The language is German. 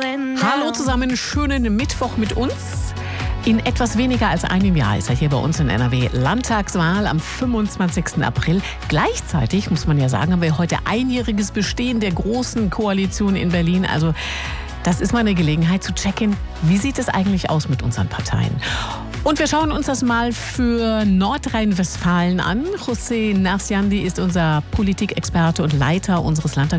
Hallo zusammen, schönen Mittwoch mit uns. In etwas weniger als einem Jahr ist ja hier bei uns in NRW Landtagswahl am 25. April. Gleichzeitig, muss man ja sagen, haben wir heute einjähriges Bestehen der Großen Koalition in Berlin. Also das ist mal eine Gelegenheit zu checken, wie sieht es eigentlich aus mit unseren Parteien. Und wir schauen uns das mal für Nordrhein-Westfalen an. José Narciandi ist unser Politikexperte und Leiter unseres Landtags